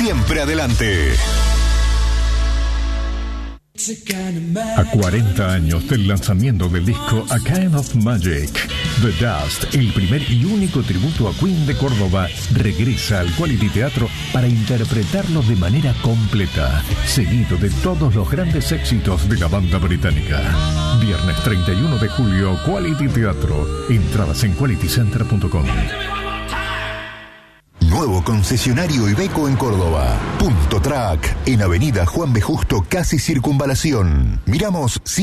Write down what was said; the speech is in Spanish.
siempre adelante. A 40 años del lanzamiento del disco A Kind of Magic, The Dust, el primer y único tributo a Queen de Córdoba, regresa al Quality Teatro para interpretarlo de manera completa, seguido de todos los grandes éxitos de la banda británica. Viernes 31 de julio, Quality Teatro. Entradas en qualitycenter.com. Nuevo concesionario Iveco en Córdoba. Punto Track, en Avenida Juan B. Justo, casi Circunvalación. Miramos